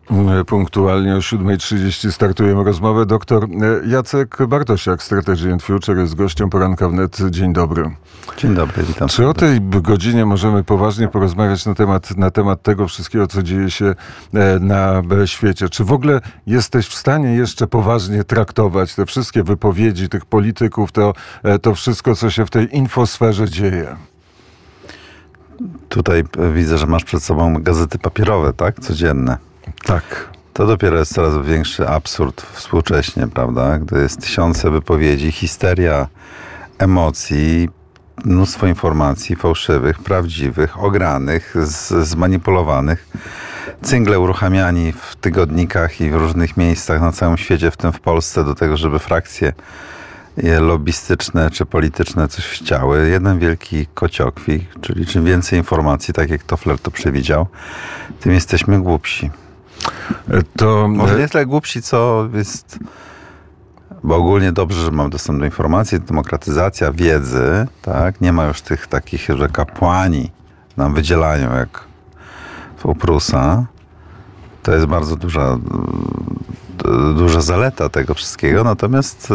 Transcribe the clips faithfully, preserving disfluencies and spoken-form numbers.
Punktualnie o siódma trzydzieści startujemy rozmowę. Doktor Jacek Bartosiak, Strategy and Future, jest gościem Poranka Wnet. Dzień dobry. Dzień dobry, witam. Czy o tej godzinie możemy poważnie porozmawiać na temat, na temat tego wszystkiego, co dzieje się na świecie? Czy w ogóle jesteś w stanie jeszcze poważnie traktować te wszystkie wypowiedzi tych polityków, to, to wszystko, co się w tej infosferze dzieje? Tutaj widzę, że masz przed sobą gazety papierowe, tak? Codzienne. Tak. To dopiero jest coraz większy absurd współcześnie, prawda? Gdy jest tysiące wypowiedzi, histeria emocji, mnóstwo informacji fałszywych, prawdziwych, ogranych, z, zmanipulowanych. Cyngle uruchamiani w tygodnikach i w różnych miejscach na całym świecie, w tym w Polsce, do tego, żeby frakcje lobbystyczne czy polityczne coś chciały. Jeden wielki kociokwik, czyli czym więcej informacji, tak jak Toffler to przewidział, tym jesteśmy głupsi. To może nie tyle głupsi, co jest, bo ogólnie dobrze, że mamy dostęp do informacji, demokratyzacja wiedzy, tak? Nie ma już tych takich, że kapłani nam wydzielają jak u Prusa. To jest bardzo duża, duża zaleta tego wszystkiego, natomiast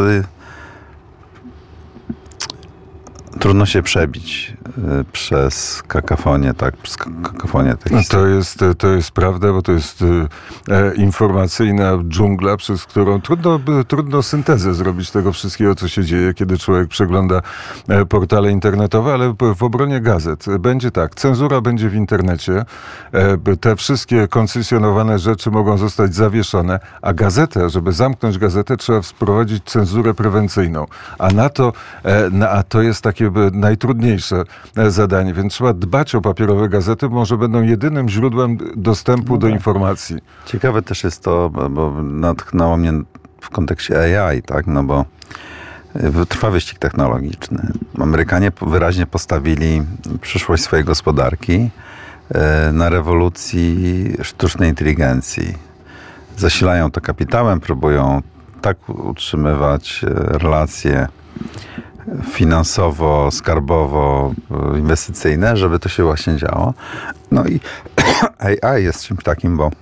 trudno się przebić y, przez kakafonię, tak, przez kakafonię tej to jest, to jest prawda, bo to jest y, e, informacyjna dżungla, przez którą trudno, trudno syntezę zrobić tego wszystkiego, co się dzieje, kiedy człowiek przegląda e, portale internetowe, ale w obronie gazet będzie tak, cenzura będzie w internecie, e, te wszystkie koncesjonowane rzeczy mogą zostać zawieszone, a gazetę, żeby zamknąć gazetę, trzeba wprowadzić cenzurę prewencyjną, a na to, e, na, a to jest takie najtrudniejsze zadanie, więc trzeba dbać o papierowe gazety, może będą jedynym źródłem dostępu no do tak. informacji. Ciekawe też jest to, bo natchnęło mnie w kontekście A I, tak, no bo trwa wyścig technologiczny. Amerykanie wyraźnie postawili przyszłość swojej gospodarki na rewolucji sztucznej inteligencji. Zasilają to kapitałem, próbują tak utrzymywać relacje finansowo, skarbowo, inwestycyjne, żeby to się właśnie działo. No i A I jest czymś takim, bo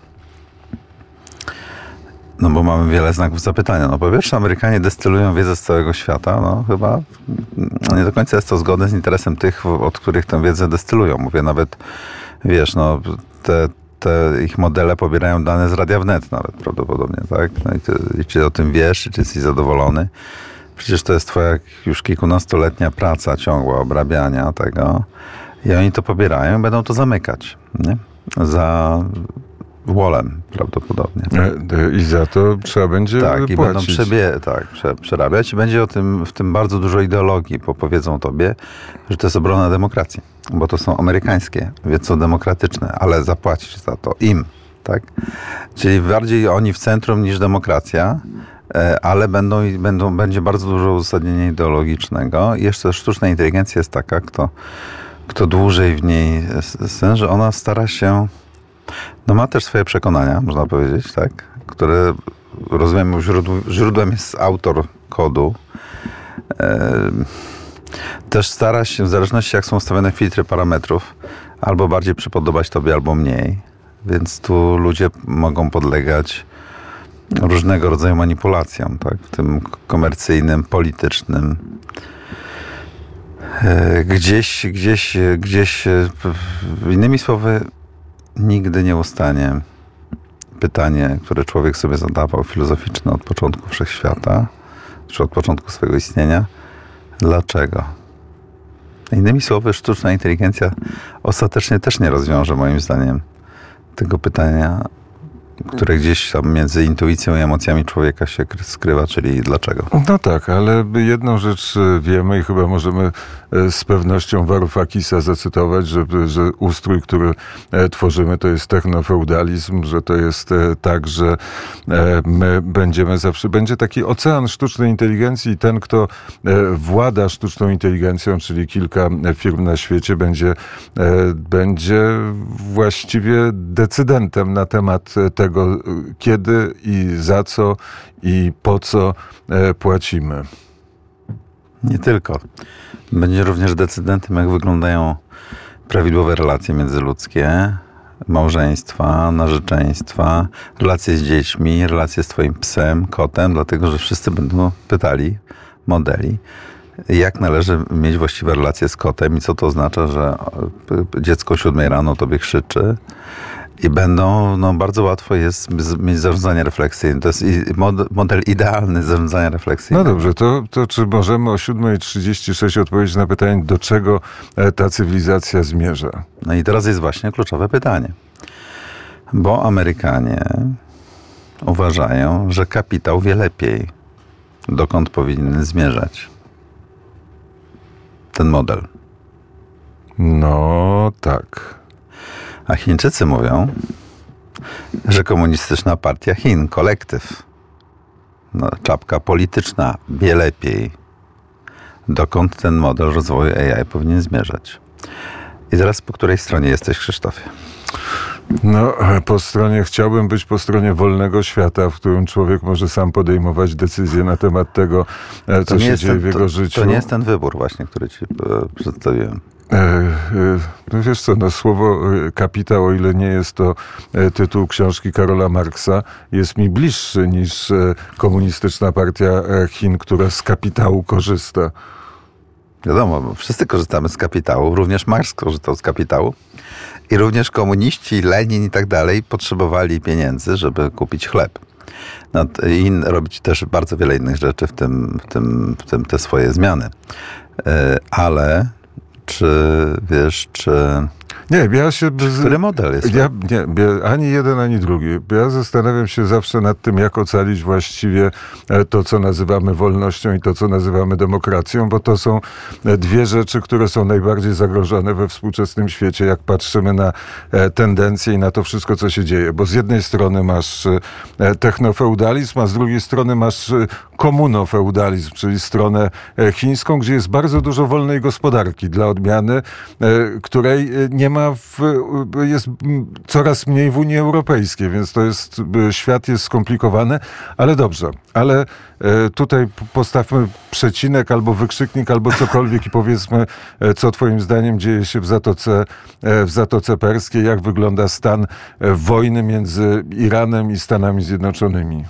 no bo mamy wiele znaków zapytania. No po pierwsze, Amerykanie destylują wiedzę z całego świata. No chyba nie do końca jest to zgodne z interesem tych, od których tę wiedzę destylują. Mówię nawet, wiesz, no te, te ich modele pobierają dane z Radia Wnet nawet prawdopodobnie, tak? No i, ty, i czy o tym wiesz, czy jesteś zadowolony? Przecież to jest twoja już kilkunastoletnia praca ciągła, obrabiania tego. I oni to pobierają i będą to zamykać, nie? Za wolem prawdopodobnie. I za to trzeba będzie tak, płacić. I będą przebie, tak, prze, przerabiać i będzie o tym, w tym bardzo dużo ideologii, bo powiedzą tobie, że to jest obrona demokracji, bo to są amerykańskie, więc są demokratyczne, ale zapłacisz za to im, tak? Czyli bardziej oni w centrum niż demokracja, ale będą, będą, będzie bardzo dużo uzasadnienia ideologicznego. I jeszcze sztuczna inteligencja jest taka, kto, kto dłużej w niej sen, że ona stara się, no ma też swoje przekonania, można powiedzieć, tak, które rozumiem, źródł, źródłem jest autor kodu. E, też stara się, w zależności jak są ustawione filtry parametrów, albo bardziej przypodobać tobie, albo mniej. Więc tu ludzie mogą podlegać różnego rodzaju manipulacjom, tak? W tym komercyjnym, politycznym. Gdzieś, gdzieś, gdzieś, innymi słowy, nigdy nie ustanie pytanie, które człowiek sobie zadawał, filozoficzne od początku wszechświata, czy od początku swojego istnienia. Dlaczego? Innymi słowy, sztuczna inteligencja ostatecznie też nie rozwiąże, moim zdaniem, tego pytania, które gdzieś tam między intuicją i emocjami człowieka się skrywa, czyli dlaczego. No tak, ale jedną rzecz wiemy i chyba możemy z pewnością Varoufakisa zacytować, że, że ustrój, który tworzymy, to jest technofeudalizm, że to jest tak, że my będziemy zawsze, będzie taki ocean sztucznej inteligencji i ten, kto włada sztuczną inteligencją, czyli kilka firm na świecie, będzie, będzie właściwie decydentem na temat tego, kiedy i za co i po co płacimy. Nie tylko. Będzie również decydentem, jak wyglądają prawidłowe relacje międzyludzkie, małżeństwa, narzeczeństwa, relacje z dziećmi, relacje z twoim psem, kotem, dlatego że wszyscy będą pytali modeli, jak należy mieć właściwe relacje z kotem i co to oznacza, że dziecko o siódmej rano tobie krzyczy. I będą, no bardzo łatwo jest mieć zarządzanie refleksyjne. To jest model idealny zarządzania refleksyjnego. No dobrze, to, to czy możemy o siódma trzydzieści sześć odpowiedzieć na pytanie, do czego ta cywilizacja zmierza? No i teraz jest właśnie kluczowe pytanie. Bo Amerykanie uważają, że kapitał wie lepiej, dokąd powinien zmierzać ten model. No tak. A Chińczycy mówią, że komunistyczna partia Chin, kolektyw, no, czapka polityczna wie lepiej, dokąd ten model rozwoju A I powinien zmierzać. I teraz po której stronie jesteś, Krzysztofie? No, po stronie, chciałbym być po stronie wolnego świata, w którym człowiek może sam podejmować decyzje na temat tego, co się dzieje ten, w jego to, życiu. To nie jest ten wybór właśnie, który ci przedstawiłem. No wiesz co, no słowo kapitał, o ile nie jest to tytuł książki Karola Marksa, jest mi bliższy niż komunistyczna partia Chin, która z kapitału korzysta. Wiadomo, bo wszyscy korzystamy z kapitału, również Marks korzystał z kapitału i również komuniści, Lenin i tak dalej potrzebowali pieniędzy, żeby kupić chleb. No, i robić też bardzo wiele innych rzeczy, w tym, w tym, w tym te swoje zmiany. Ale czy wiesz, czy... Nie, ja się... Bez, który model jest? Ja, nie, ani jeden, ani drugi. Ja zastanawiam się zawsze nad tym, jak ocalić właściwie to, co nazywamy wolnością i to, co nazywamy demokracją, bo to są dwie rzeczy, które są najbardziej zagrożone we współczesnym świecie, jak patrzymy na tendencje i na to wszystko, co się dzieje. Bo z jednej strony masz technofeudalizm, a z drugiej strony masz komunofeudalizm, czyli stronę chińską, gdzie jest bardzo dużo wolnej gospodarki dla odmiany, której nie ma w, jest coraz mniej w Unii Europejskiej, więc to jest, świat jest skomplikowany, ale dobrze. Ale tutaj postawmy przecinek albo wykrzyknik, albo cokolwiek i powiedzmy, co twoim zdaniem dzieje się w Zatoce, w Zatoce Perskiej, jak wygląda stan wojny między Iranem i Stanami Zjednoczonymi.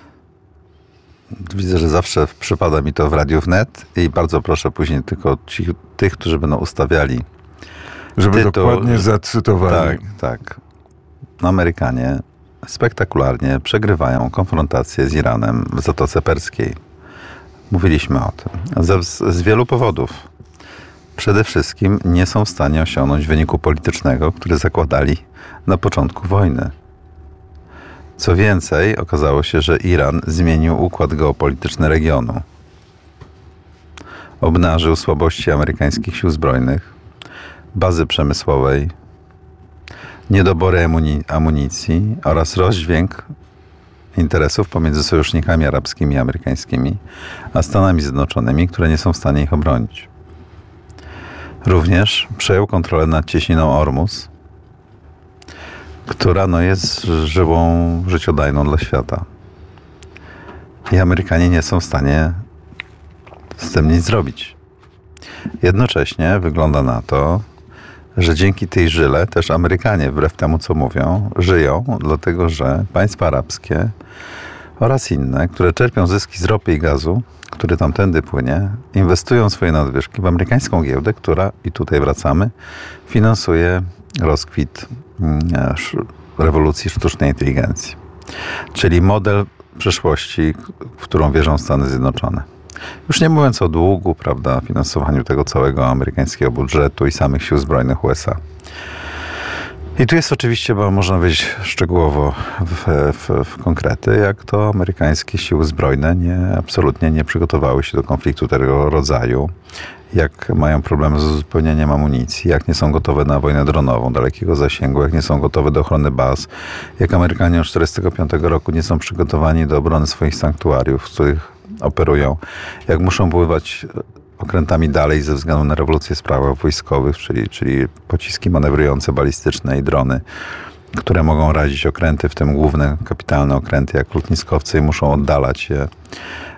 Widzę, że zawsze przypada mi to w Radiu Wnet i bardzo proszę później tylko ci, tych, którzy będą ustawiali Żeby tytuł, dokładnie zacytowali. Tak, tak. Amerykanie spektakularnie przegrywają konfrontację z Iranem w Zatoce Perskiej. Mówiliśmy o tym. Z, z wielu powodów. Przede wszystkim nie są w stanie osiągnąć wyniku politycznego, który zakładali na początku wojny. Co więcej, okazało się, że Iran zmienił układ geopolityczny regionu. Obnażył słabości amerykańskich sił zbrojnych, bazy przemysłowej, niedobory amunicji oraz rozdźwięk interesów pomiędzy sojusznikami arabskimi i amerykańskimi, a Stanami Zjednoczonymi, które nie są w stanie ich obronić. Również przejął kontrolę nad cieśniną Ormus, która no, jest żyłą życiodajną dla świata. I Amerykanie nie są w stanie z tym nic zrobić. Jednocześnie wygląda na to, że dzięki tej żyle też Amerykanie, wbrew temu co mówią, żyją, dlatego że państwa arabskie oraz inne, które czerpią zyski z ropy i gazu, który tamtędy płynie, inwestują swoje nadwyżki w amerykańską giełdę, która, i tutaj wracamy, finansuje rozkwit rewolucji sztucznej inteligencji. Czyli model przyszłości, w którą wierzą Stany Zjednoczone. Już nie mówiąc o długu, prawda, finansowaniu tego całego amerykańskiego budżetu i samych sił zbrojnych U S A. I tu jest oczywiście, bo można wejść szczegółowo w, w, w konkrety, jak to amerykańskie siły zbrojne nie, absolutnie nie przygotowały się do konfliktu tego rodzaju, jak mają problemy z uzupełnieniem amunicji, jak nie są gotowe na wojnę dronową dalekiego zasięgu, jak nie są gotowe do ochrony baz, jak Amerykanie od tysiąc dziewięćset czterdziestego piątego roku nie są przygotowani do obrony swoich sanktuariów, w których operują, jak muszą pływać okrętami dalej ze względu na rewolucję spraw wojskowych, czyli, czyli pociski manewrujące, balistyczne i drony, które mogą razić okręty, w tym główne kapitalne okręty jak lotniskowce i muszą oddalać je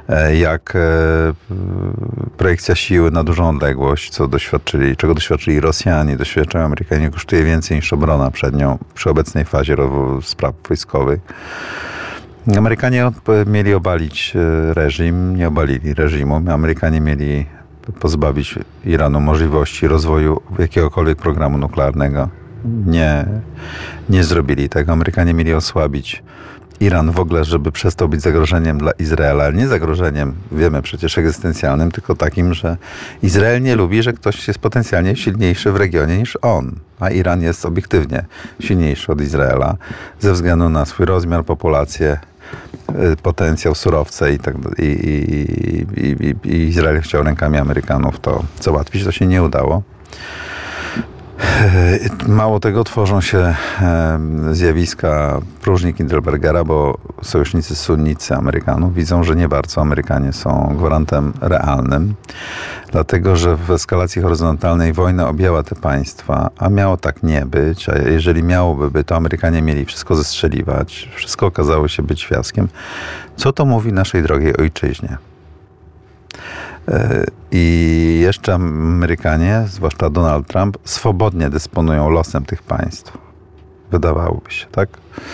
jak projekcja siły na dużą odległość, co doświadczyli, czego doświadczyli Rosjanie, doświadczają Amerykanie, kosztuje więcej niż obrona przed nią przy obecnej fazie spraw wojskowych. Amerykanie mieli obalić reżim, nie obalili reżimu. Amerykanie mieli pozbawić Iranu możliwości rozwoju jakiegokolwiek programu nuklearnego. Nie, nie zrobili tego. Amerykanie mieli osłabić Iran w ogóle, żeby przestał być zagrożeniem dla Izraela, ale nie zagrożeniem, wiemy przecież, egzystencjalnym, tylko takim, że Izrael nie lubi, że ktoś jest potencjalnie silniejszy w regionie niż on, a Iran jest obiektywnie silniejszy od Izraela ze względu na swój rozmiar, populację, potencjał, surowce i tak i, i, i, i Izrael chciał rękami Amerykanów to załatwić, to się nie udało. Mało tego, tworzą się zjawiska próżni Kindlebergera, bo sojusznicy sunnicy Amerykanów widzą, że nie bardzo Amerykanie są gwarantem realnym, dlatego że w eskalacji horyzontalnej wojna objęła te państwa, a miało tak nie być, a jeżeli miałoby być, to Amerykanie mieli wszystko zestrzeliwać, wszystko okazało się być fiaskiem. Co to mówi naszej drogiej ojczyźnie? I jeszcze Amerykanie, zwłaszcza Donald Trump, swobodnie dysponują losem tych państw. Wydawałoby się, tak?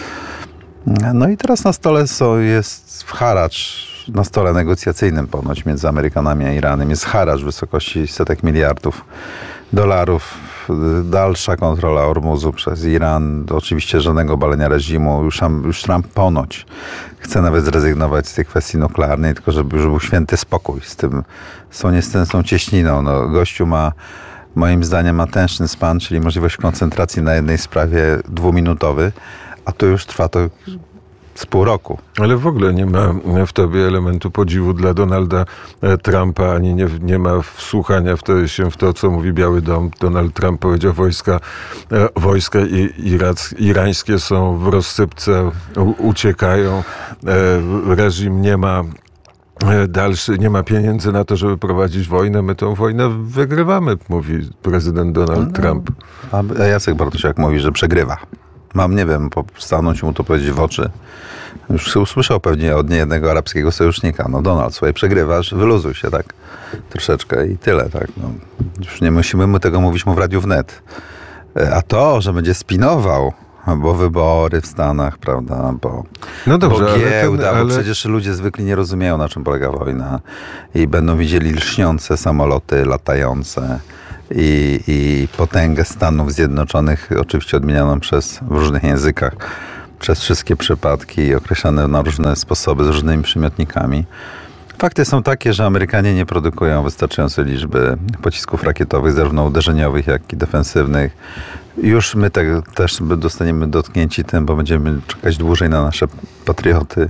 No i teraz na stole jest haracz, na stole negocjacyjnym ponoć między Amerykanami a Iranem jest haracz w wysokości setek miliardów dolarów. Dalsza kontrola Ormuzu przez Iran. Oczywiście żadnego obalenia reżimu. Już, już Trump ponoć chce nawet zrezygnować z tej kwestii nuklearnej, tylko żeby już był święty spokój z tym, z tą niestęsną cieśniną. No, gościu ma, moim zdaniem, ma tęższy span, czyli możliwość koncentracji na jednej sprawie dwuminutowy, a to już trwa to z pół roku. Ale w ogóle nie ma w tobie elementu podziwu dla Donalda Trumpa, ani nie, nie ma wsłuchania w to, się w to, co mówi Biały Dom. Donald Trump powiedział, wojska, wojska irac, irańskie są w rozsypce, u, uciekają, reżim nie ma dalszy, nie ma pieniędzy na to, żeby prowadzić wojnę. My tę wojnę wygrywamy, mówi prezydent Donald no, Trump. A Jacek Bartosiak mówi, że przegrywa. Mam, nie wiem, stanąć mu to powiedzieć w oczy. Już usłyszał pewnie od niejednego arabskiego sojusznika. No Donald, słuchaj, przegrywasz, wyluzuj się, tak? Troszeczkę i tyle, tak? No, już nie musimy mu tego mówić mu w Radiu Wnet. A to, że będzie spinował, bo wybory w Stanach, prawda, bo, no dobrze, bo giełda, ale ten, ale... bo przecież ludzie zwykli nie rozumieją, na czym polega wojna i będą widzieli lśniące samoloty latające. I, i potęgę Stanów Zjednoczonych, oczywiście odmienianą przez w różnych językach, przez wszystkie przypadki i określane na różne sposoby z różnymi przymiotnikami. Fakty są takie, że Amerykanie nie produkują wystarczającej liczby pocisków rakietowych, zarówno uderzeniowych, jak i defensywnych. Już my te, też dostaniemy dotknięci tym, bo będziemy czekać dłużej na nasze patrioty.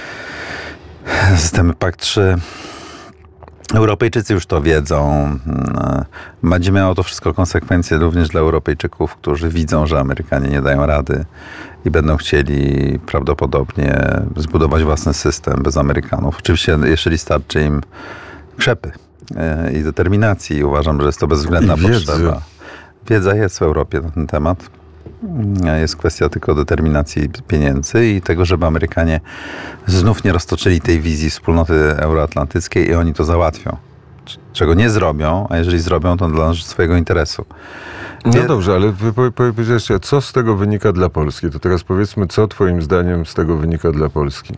Systemy P A C trzy. Europejczycy już to wiedzą. Będzie miało to wszystko konsekwencje również dla Europejczyków, którzy widzą, że Amerykanie nie dają rady i będą chcieli prawdopodobnie zbudować własny system bez Amerykanów. Oczywiście, jeżeli starczy im krzepy i determinacji, uważam, że jest to bezwzględna potrzeba. Wiedza jest w Europie na ten temat. Jest kwestia tylko determinacji pieniędzy i tego, żeby Amerykanie znów nie roztoczyli tej wizji wspólnoty euroatlantyckiej i oni to załatwią. Czego nie zrobią, a jeżeli zrobią, to dla swojego interesu. No Wie... dobrze, ale wy powiedzieliście, co z tego wynika dla Polski? To teraz powiedzmy, co twoim zdaniem z tego wynika dla Polski?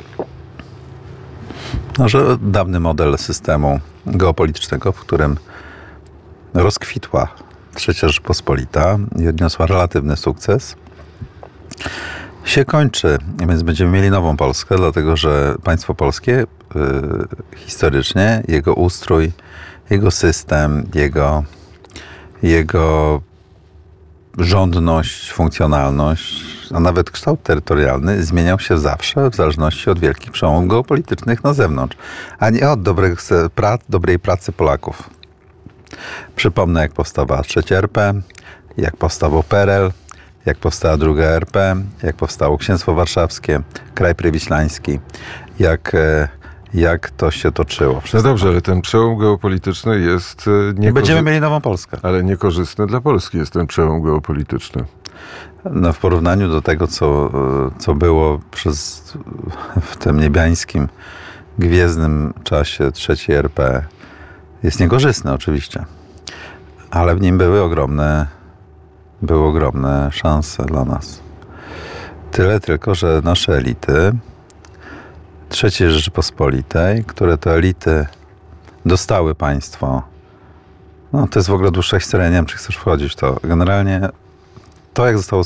No, że dawny model systemu geopolitycznego, w którym rozkwitła Trzecia Rzeczpospolita i odniosła relatywny sukces, się kończy, więc będziemy mieli nową Polskę, dlatego że państwo polskie y, historycznie, jego ustrój, jego system, jego, jego rządność, funkcjonalność, a nawet kształt terytorialny zmieniał się zawsze w zależności od wielkich przełomów geopolitycznych na zewnątrz, a nie od dobrych, pra, dobrej pracy Polaków. Przypomnę, jak powstała trzecia R P, jak powstawał P R L, jak powstała druga R P, jak powstało Księstwo Warszawskie, kraj prywiślański, jak, jak to się toczyło. No dobrze, ale ten przełom geopolityczny jest niekorzystny. Będziemy mieli nową Polskę. Ale niekorzystny dla Polski jest ten przełom geopolityczny. No, w porównaniu do tego, co, co było przez, w tym niebiańskim gwiezdnym czasie trzeciej R P jest niekorzystny oczywiście, ale w nim były ogromne, były ogromne szanse dla nas. Tyle tylko, że nasze elity trzeciej Rzeczypospolitej, które to elity dostały państwo, no to jest w ogóle dłuższa historia, nie wiem, czy chcesz wchodzić w to. Generalnie to, jak zostało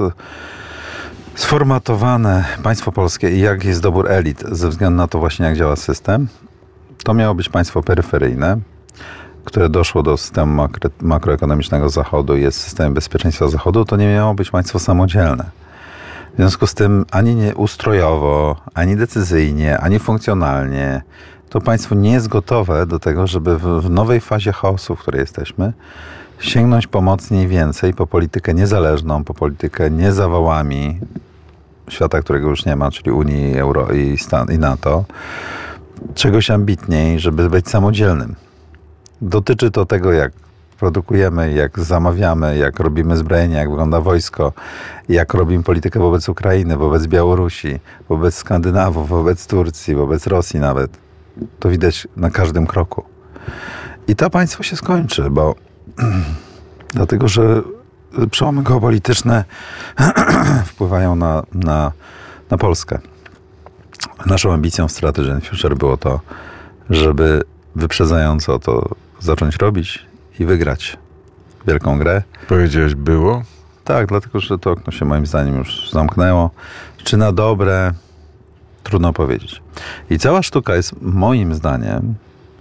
sformatowane państwo polskie i jak jest dobór elit ze względu na to właśnie, jak działa system, to miało być państwo peryferyjne, które doszło do systemu makro, makroekonomicznego Zachodu i jest systemem bezpieczeństwa Zachodu, to nie miało być państwo samodzielne. W związku z tym ani nie ustrojowo, ani decyzyjnie, ani funkcjonalnie to państwo nie jest gotowe do tego, żeby w nowej fazie chaosu, w której jesteśmy, sięgnąć pomocniej więcej po politykę niezależną, po politykę nie zawałami świata, którego już nie ma, czyli Unii, Euro i, Stan, i NATO, czegoś ambitniej, żeby być samodzielnym. Dotyczy to tego, jak produkujemy, jak zamawiamy, jak robimy zbrojenie, jak wygląda wojsko, jak robimy politykę wobec Ukrainy, wobec Białorusi, wobec Skandynawów, wobec Turcji, wobec Rosji nawet. To widać na każdym kroku. I to państwo się skończy, bo dlatego, że przełomy geopolityczne wpływają na, na, na Polskę. Naszą ambicją w Strategy and Future było to, żeby wyprzedzająco to zacząć robić i wygrać wielką grę. Powiedziałeś było? Tak, dlatego, że to okno się moim zdaniem już zamknęło. Czy na dobre? Trudno powiedzieć. I cała sztuka jest moim zdaniem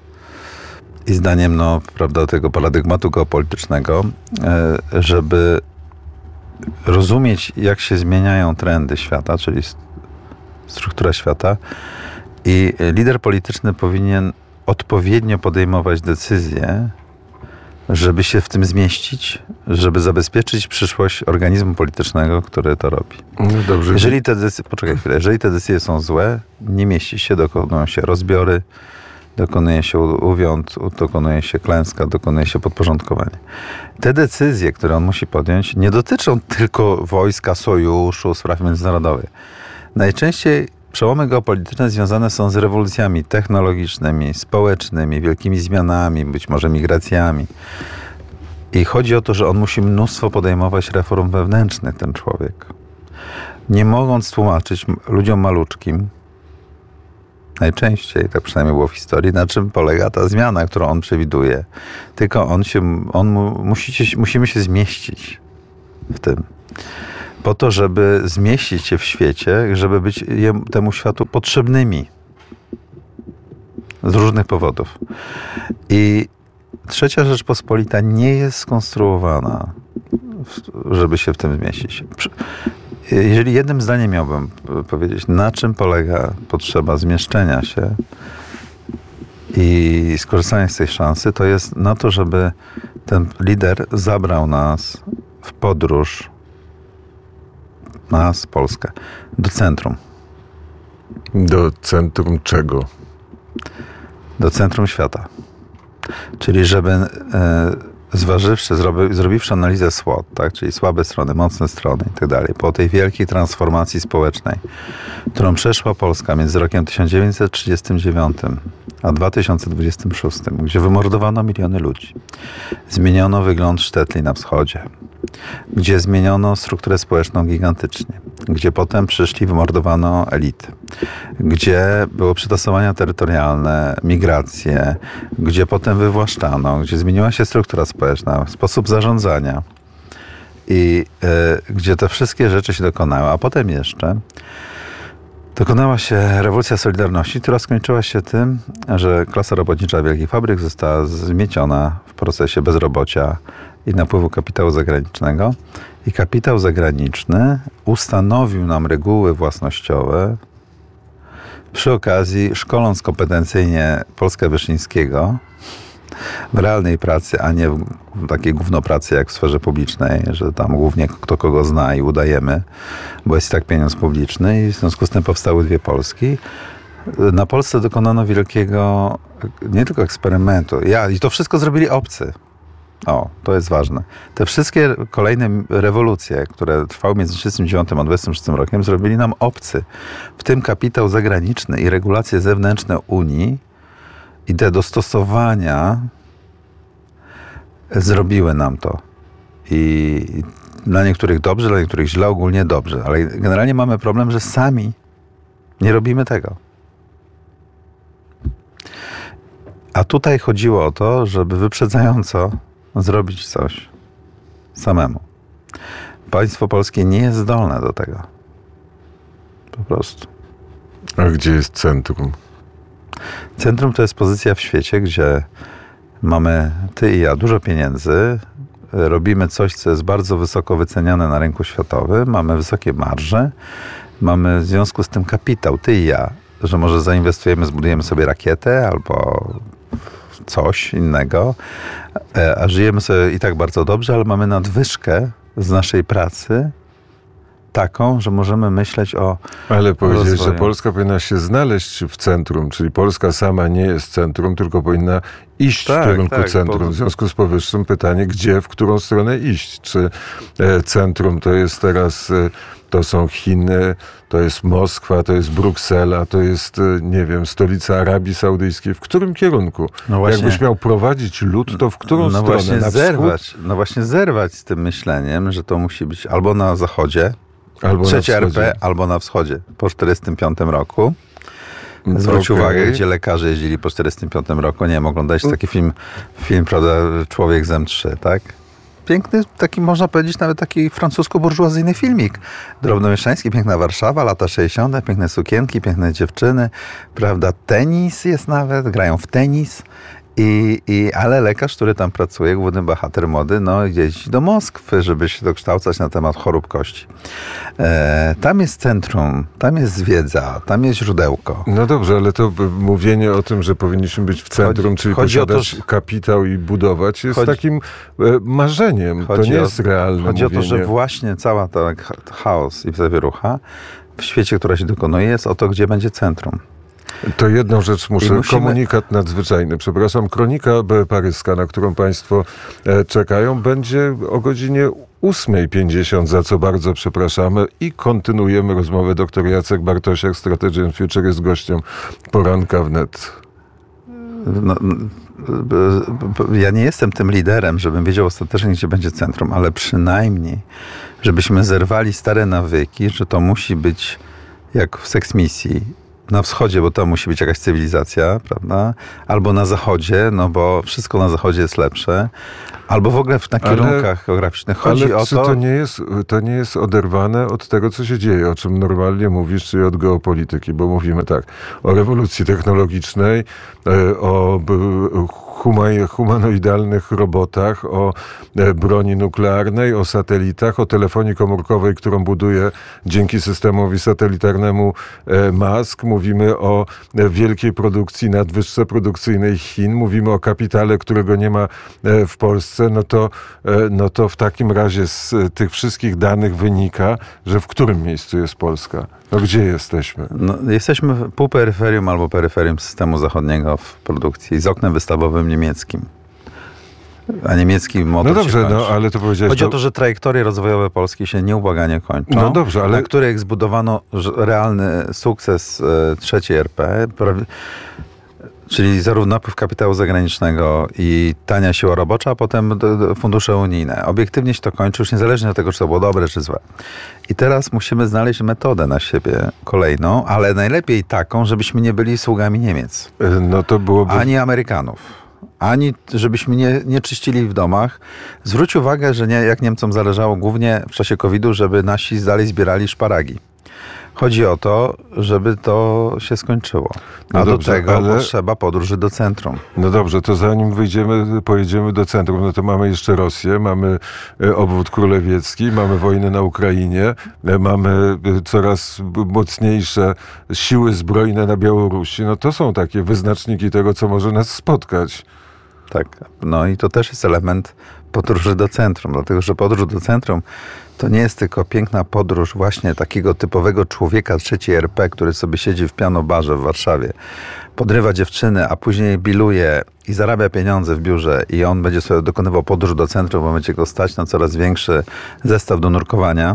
i zdaniem, no, prawda, tego paradygmatu geopolitycznego, żeby rozumieć, jak się zmieniają trendy świata, czyli struktura świata, i lider polityczny powinien odpowiednio podejmować decyzje, żeby się w tym zmieścić, żeby zabezpieczyć przyszłość organizmu politycznego, który to robi. No dobrze. Jeżeli te decyzje, poczekaj chwilę, jeżeli te decyzje są złe, nie mieści się, dokonują się rozbiory, dokonuje się uwiąd, dokonuje się klęska, dokonuje się podporządkowanie. Te decyzje, które on musi podjąć, nie dotyczą tylko wojska, sojuszu, spraw międzynarodowych. Najczęściej przełomy geopolityczne związane są z rewolucjami technologicznymi, społecznymi, wielkimi zmianami, być może migracjami. I chodzi o to, że on musi mnóstwo podejmować reform wewnętrznych, ten człowiek. Nie mogąc tłumaczyć ludziom maluczkim, najczęściej, tak przynajmniej było w historii, na czym polega ta zmiana, którą on przewiduje. Tylko on się, on mu, musicie, musimy się zmieścić w tym. Po to, żeby zmieścić się w świecie, żeby być temu światu potrzebnymi. Z różnych powodów. I trzecia Rzeczpospolita nie jest skonstruowana, żeby się w tym zmieścić. Jeżeli jednym zdaniem miałbym powiedzieć, na czym polega potrzeba zmieszczenia się i skorzystania z tej szansy, to jest na to, żeby ten lider zabrał nas w podróż, nas, Polskę, do centrum. Do centrum czego? Do centrum świata. Czyli żeby e, zważywszy, zrobi, zrobiwszy analizę SWOT, tak, czyli słabe strony, mocne strony i tak dalej, po tej wielkiej transformacji społecznej, którą przeszła Polska między rokiem tysiąc dziewięćset trzydziestym dziewiątym a dwa tysiące dwudziestym szóstym, gdzie wymordowano miliony ludzi, zmieniono wygląd Sztetli na wschodzie, gdzie zmieniono strukturę społeczną gigantycznie, gdzie potem przyszli, wymordowano elity, gdzie było przetasowania terytorialne, migracje, gdzie potem wywłaszczano, gdzie zmieniła się struktura społeczna, sposób zarządzania i y, gdzie te wszystkie rzeczy się dokonały, a potem jeszcze dokonała się rewolucja Solidarności, która skończyła się tym, że klasa robotnicza wielkich fabryk została zmieciona w procesie bezrobocia i napływu kapitału zagranicznego. I kapitał zagraniczny ustanowił nam reguły własnościowe, przy okazji szkoląc kompetencyjnie Polskę Wyszyńskiego w realnej pracy, a nie w takiej gównopracy jak w sferze publicznej, że tam głównie kto kogo zna i udajemy, bo jest i tak pieniądz publiczny i w związku z tym powstały dwie Polski. Na Polsce dokonano wielkiego, nie tylko eksperymentu, ja, i to wszystko zrobili obcy. O, to jest ważne. Te wszystkie kolejne rewolucje, które trwały między trzydziestym dziewiątym a dwudziestym szóstym rokiem, zrobili nam obcy. W tym kapitał zagraniczny i regulacje zewnętrzne Unii i te dostosowania zrobiły nam to. I dla niektórych dobrze, dla niektórych źle, ogólnie dobrze. Ale generalnie mamy problem, że sami nie robimy tego. A tutaj chodziło o to, żeby wyprzedzająco zrobić coś samemu. Państwo polskie nie jest zdolne do tego. Po prostu. A gdzie jest centrum? Centrum to jest pozycja w świecie, gdzie mamy ty i ja dużo pieniędzy, robimy coś, co jest bardzo wysoko wyceniane na rynku światowym, mamy wysokie marże, mamy w związku z tym kapitał, ty i ja, że może zainwestujemy, zbudujemy sobie rakietę albo coś innego, a żyjemy sobie i tak bardzo dobrze, ale mamy nadwyżkę z naszej pracy taką, że możemy myśleć o Ale powiedziałeś, rozwoju. że Polska powinna się znaleźć w centrum, czyli Polska sama nie jest centrum, tylko powinna iść Tak, w kierunku tak, centrum. po- W związku z powyższym pytanie, gdzie, w którą stronę iść? Czy e, centrum to jest teraz, e, to są Chiny, to jest Moskwa, to jest Bruksela, to jest, e, nie wiem, stolica Arabii Saudyjskiej. W którym kierunku? No właśnie- Jakbyś miał prowadzić lud, to w którą no stronę? właśnie Na zerwać, wschód? no właśnie zerwać z tym myśleniem, że to musi być albo na zachodzie, Albo trzecia na R wschodzie. P, albo na wschodzie. Po czterdziestym piątym roku. Zwróć Okej. uwagę, gdzie lekarze jeździli po czterdziestym piątym roku. Nie wiem, oglądaliście taki film, film, prawda, Człowiek z M trzy, tak? Piękny, taki można powiedzieć nawet taki francusko-burżuazyjny filmik. Drobnomieszczański, piękna Warszawa, lata sześćdziesiąte, piękne sukienki, piękne dziewczyny, prawda, tenis jest nawet, grają w tenis. I, i, ale lekarz, który tam pracuje, główny bohater mody, no jeździ do Moskwy, żeby się dokształcać na temat chorób kości. E, tam jest centrum, tam jest wiedza, tam jest źródełko. No dobrze, ale to b- mówienie o tym, że powinniśmy być w centrum, Chodzi- czyli chodzi o to, posiadać że- kapitał i budować, jest Chodzi- takim e, marzeniem. To Chodzi nie o- jest realne Chodzi mówienie. o to, że właśnie cała ta cha- chaos i zawierucha w świecie, która się dokonuje, jest o to, gdzie będzie centrum. To jedną rzecz muszę, I musimy- komunikat nadzwyczajny, przepraszam, kronika B- paryska, na którą państwo e, czekają, będzie o godzinie ósma pięćdziesiąt, za co bardzo przepraszamy i kontynuujemy rozmowę. Doktor Jacek Bartosiak, Strategy and Future, jest gościem Poranka Wnet. No, b- b- ja nie jestem tym liderem, żebym wiedział ostatecznie, gdzie będzie centrum, ale przynajmniej, żebyśmy zerwali stare nawyki, że to musi być jak w seksmisji. Na wschodzie, bo tam musi być jakaś cywilizacja, prawda? Albo na zachodzie, no bo wszystko na zachodzie jest lepsze. Albo w ogóle w- na Ale- kierunkach geograficznych. Chodzi Ale o czy to... to nie, jest, to nie jest oderwane od tego, co się dzieje, o czym normalnie mówisz, czyli od geopolityki, bo mówimy tak, o rewolucji technologicznej, e, o b- huma- humanoidalnych robotach, o e, broni nuklearnej, o satelitach, o telefonii komórkowej, którą buduje dzięki systemowi satelitarnemu e, Musk. Mówimy o e, wielkiej produkcji, nadwyżce produkcyjnej Chin. Mówimy o kapitale, którego nie ma e, w Polsce. No to, e, no to w takim razie z e, tych wszystkich danych wynika, że w którym miejscu jest Polska? No gdzie jesteśmy? No, jesteśmy w pół peryferium albo peryferium systemu zachodniego w produkcji z oknem wystawowym niemieckim. A niemiecki motor No się dobrze, no kończy. ale to powiedziałeś... Chodzi o to- to, że trajektorie rozwojowe Polski się nieubłaganie kończą. No dobrze, ale- Na których zbudowano ż- realny sukces e, trzeciej R P, prawie- czyli zarówno napływ kapitału zagranicznego i tania siła robocza, a potem d- d- fundusze unijne. Obiektywnie się to kończy, już niezależnie od tego, czy to było dobre, czy złe. I teraz musimy znaleźć metodę na siebie kolejną, ale najlepiej taką, żebyśmy nie byli sługami Niemiec, e, No to byłoby... ani Amerykanów. Ani żebyśmy nie, nie czyścili w domach. Zwróć uwagę, że nie, jak Niemcom zależało głównie w czasie kowida, żeby nasi dalej zbierali szparagi. Chodzi o to, żeby to się skończyło. A No do dobrze, tego ale- potrzeba podróży do centrum. No dobrze, to zanim wyjdziemy, pojedziemy do centrum, no to mamy jeszcze Rosję, mamy e, obwód królewiecki, mamy wojnę na Ukrainie, e, mamy e, coraz b- mocniejsze siły zbrojne na Białorusi. No to są takie wyznaczniki tego, co może nas spotkać. Tak. No i to też jest element podróży do centrum, dlatego że podróż do centrum to nie jest tylko piękna podróż właśnie takiego typowego człowieka trzeciej R P, który sobie siedzi w pianobarze w Warszawie, podrywa dziewczyny, a później biluje i zarabia pieniądze w biurze i on będzie sobie dokonywał podróż do centrum, bo będzie go stać na coraz większy zestaw do nurkowania.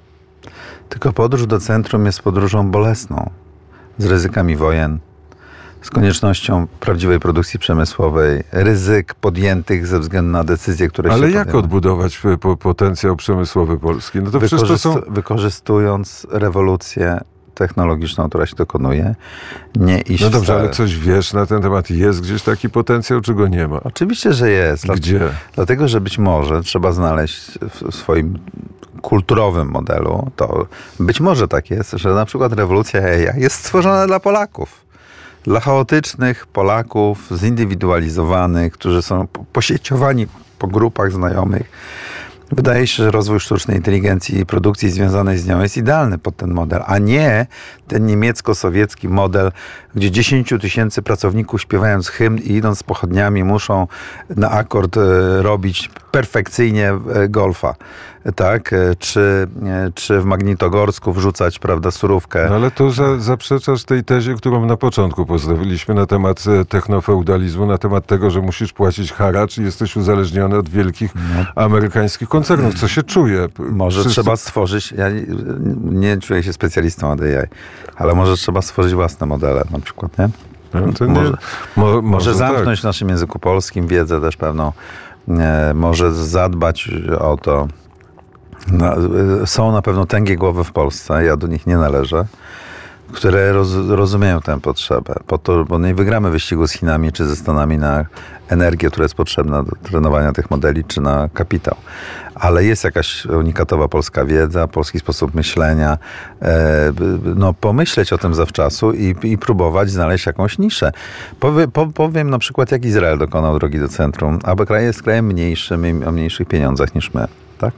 Tylko podróż do centrum jest podróżą bolesną, z ryzykami wojen, z koniecznością prawdziwej produkcji przemysłowej, ryzyk podjętych ze względu na decyzje, które Ale się jak podjęły. odbudować po, potencjał przemysłowy Polski? No to przecież to są... Wykorzystując rewolucję technologiczną, która się dokonuje, nie iść No dobrze, wcale. ale coś wiesz na ten temat? Jest gdzieś taki potencjał, czy go nie ma? Oczywiście, że jest. Gdzie? Dlatego, że być może trzeba znaleźć w swoim kulturowym modelu, to być może tak jest, że na przykład rewolucja A I jest stworzona dla Polaków. Dla chaotycznych Polaków, zindywidualizowanych, którzy są posieciowani po grupach znajomych. Wydaje się, że rozwój sztucznej inteligencji i produkcji związanej z nią jest idealny pod ten model, a nie ten niemiecko-sowiecki model, gdzie dziesięciu tysięcy pracowników śpiewając hymn i idąc pochodniami muszą na akord robić perfekcyjnie golfa, tak? Czy, czy w Magnitogorsku wrzucać, prawda, surówkę. No ale tu za, zaprzeczasz tej tezie, którą na początku postawiliśmy na temat technofeudalizmu, na temat tego, że musisz płacić haracz i jesteś uzależniony od wielkich no. amerykańskich koncernów, co się czuje. Może Wszyscy... trzeba stworzyć, ja nie, nie czuję się specjalistą od A I, ale może trzeba stworzyć własne modele na przykład, nie? No to może, nie mo, może, może zamknąć tak. w naszym języku polskim wiedzę też pewną, e, może zadbać o to. No, są na pewno tęgie głowy w Polsce, ja do nich nie należę, które roz, rozumieją tę potrzebę, po to, bo nie wygramy wyścigu z Chinami czy ze Stanami na energię, która jest potrzebna do trenowania tych modeli, czy na kapitał. Ale jest jakaś unikatowa polska wiedza, polski sposób myślenia. E, no, pomyśleć o tym zawczasu i, i próbować znaleźć jakąś niszę. Powie, po, powiem na przykład, jak Izrael dokonał drogi do centrum, aby kraj jest krajem mniejszym, o mniejszych pieniądzach niż my. Tak?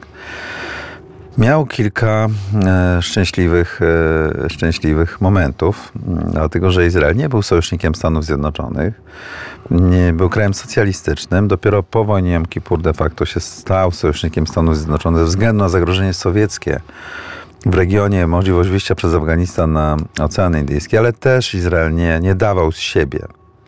Miał kilka e, szczęśliwych, e, szczęśliwych momentów, dlatego że Izrael nie był sojusznikiem Stanów Zjednoczonych, nie był krajem socjalistycznym. Dopiero po wojnie Jom Kippur de facto się stał sojusznikiem Stanów Zjednoczonych ze względu na zagrożenie sowieckie w regionie, możliwość wyjścia przez Afganistan na Ocean Indyjski, ale też Izrael nie, nie dawał z siebie.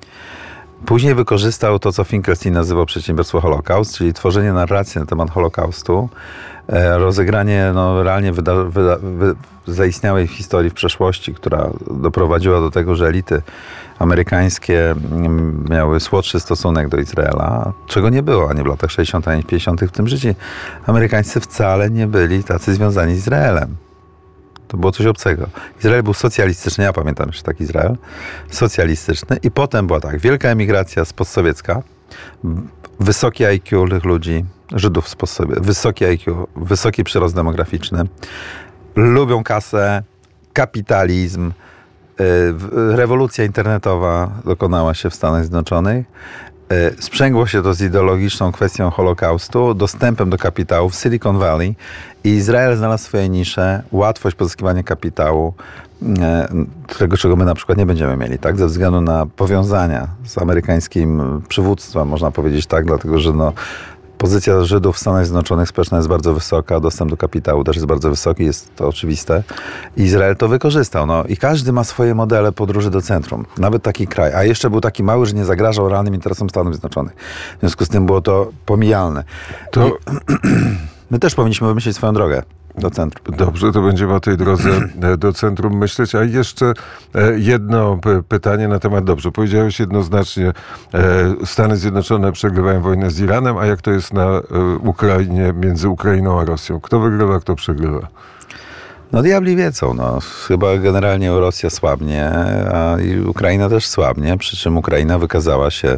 Później wykorzystał to, co Finkelstein nazywał przedsiębiorstwo Holokaust, czyli tworzenie narracji na temat Holokaustu, rozegranie no, realnie wyda- wyda- wy- zaistniałej historii w przeszłości, która doprowadziła do tego, że elity amerykańskie miały słodszy stosunek do Izraela, czego nie było ani w latach sześćdziesiątych, ani w pięćdziesiątych. W tym życiu Amerykańscy wcale nie byli tacy związani z Izraelem. To było coś obcego. Izrael był socjalistyczny, ja pamiętam jeszcze tak Izrael, socjalistyczny i potem była tak, wielka emigracja postsowiecka, wysokie I Q tych ludzi, Żydów z postsowieckiego, wysokie I Q, wysoki przyrost demograficzny, lubią kasę, kapitalizm, rewolucja internetowa dokonała się w Stanach Zjednoczonych, sprzęgło się to z ideologiczną kwestią Holokaustu, dostępem do kapitału w Silicon Valley i Izrael znalazł swoje nisze, łatwość pozyskiwania kapitału, tego, czego my na przykład nie będziemy mieli, tak? Ze względu na powiązania z amerykańskim przywództwem, można powiedzieć tak, dlatego, że no, pozycja Żydów w Stanach Zjednoczonych społeczna jest bardzo wysoka, dostęp do kapitału też jest bardzo wysoki, jest to oczywiste. Izrael to wykorzystał. No, i każdy ma swoje modele podróży do centrum. Nawet taki kraj. A jeszcze był taki mały, że nie zagrażał realnym interesom Stanów Zjednoczonych. W związku z tym było to pomijalne. To... I my też powinniśmy wymyślić swoją drogę do centrum. Dobrze, to będziemy o tej drodze do centrum myśleć. A jeszcze jedno pytanie na temat, dobrze, powiedziałeś jednoznacznie, Stany Zjednoczone przegrywają wojnę z Iranem, a jak to jest na Ukrainie, między Ukrainą a Rosją? Kto wygrywa, kto przegrywa? No diabli wiedzą, no. Chyba generalnie Rosja słabnie, a i Ukraina też słabnie, przy czym Ukraina wykazała się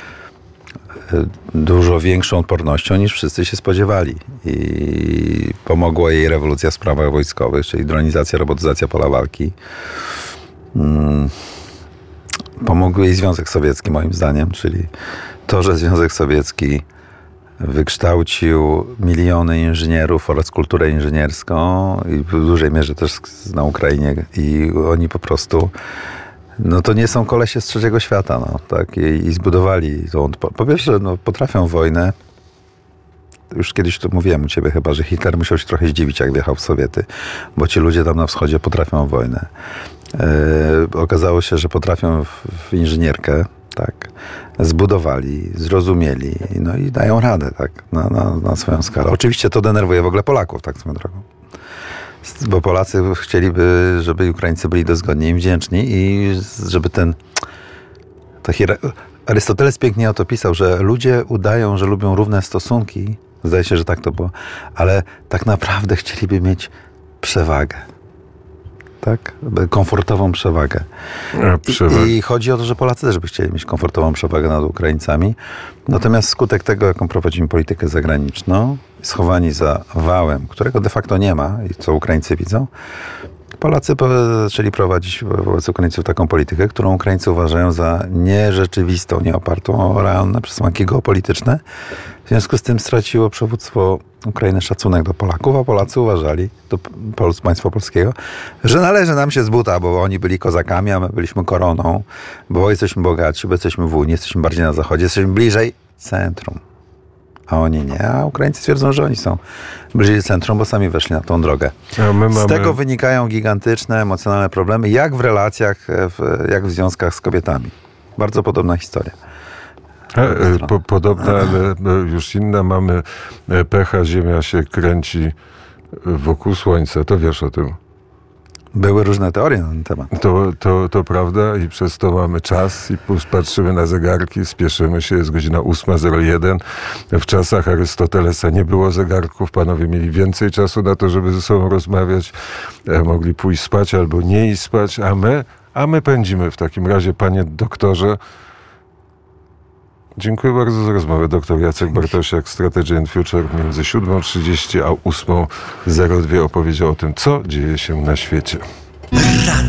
dużo większą odpornością niż wszyscy się spodziewali. I pomogła jej rewolucja w sprawach wojskowych, czyli dronizacja, robotyzacja pola walki. Hmm. Pomógł jej Związek Sowiecki, moim zdaniem, czyli to, że Związek Sowiecki wykształcił miliony inżynierów oraz kulturę inżynierską i w dużej mierze też na Ukrainie i oni po prostu no to nie są kolesie z trzeciego świata, no, tak, i, i zbudowali tą, po, po pierwsze, no, potrafią wojnę już kiedyś tu mówiłem u ciebie chyba, że Hitler musiał się trochę zdziwić, jak wjechał w Sowiety, bo ci ludzie tam na wschodzie potrafią wojnę. Yy, okazało się, że potrafią w, w inżynierkę, tak, zbudowali, zrozumieli, no i dają radę, tak, na, na, na swoją skalę. Oczywiście to denerwuje w ogóle Polaków, tak swoją drogą. Bo Polacy chcieliby, żeby Ukraińcy byli dozgodni im wdzięczni i żeby ten... To hier- Arystoteles pięknie o to pisał, że ludzie udają, że lubią równe stosunki. Zdaje się, że tak to było. Ale tak naprawdę chcieliby mieć przewagę. Tak? Komfortową przewagę. I, I chodzi o to, że Polacy też by chcieli mieć komfortową przewagę nad Ukraińcami. Natomiast skutek tego, jaką prowadzimy politykę zagraniczną, schowani za wałem, którego de facto nie ma i co Ukraińcy widzą, Polacy zaczęli prowadzić wobec Ukraińców taką politykę, którą Ukraińcy uważają za nierzeczywistą, nieopartą o realne przesłanki geopolityczne. W związku z tym straciło przywództwo Ukrainy szacunek do Polaków, a Polacy uważali, do państwa polskiego, że należy nam się z buta, bo oni byli kozakami, a my byliśmy koroną, bo jesteśmy bogatsi, bo jesteśmy w Unii, jesteśmy bardziej na zachodzie, jesteśmy bliżej centrum. A oni nie, a Ukraińcy twierdzą, że oni są bliżej centrum, bo sami weszli na tą drogę. Mamy... Z tego wynikają gigantyczne, emocjonalne problemy, jak w relacjach, w, jak w związkach z kobietami. Bardzo podobna historia. Po, podobna, ale już inna. Mamy pecha, Ziemia się kręci wokół Słońca. To wiesz o tym? Były różne teorie na ten temat. To, to, to prawda i przez to mamy czas i patrzymy na zegarki, spieszymy się, jest godzina ósma zero jeden. W czasach Arystotelesa nie było zegarków, panowie mieli więcej czasu na to, żeby ze sobą rozmawiać, mogli pójść spać albo nie iść spać, a my, a my pędzimy w takim razie, panie doktorze. Dziękuję bardzo za rozmowę. Doktor Jacek Bartosiak, Strategy and Future, między siódmą trzydzieści a ósmą zero dwa opowiedział o tym, co dzieje się na świecie.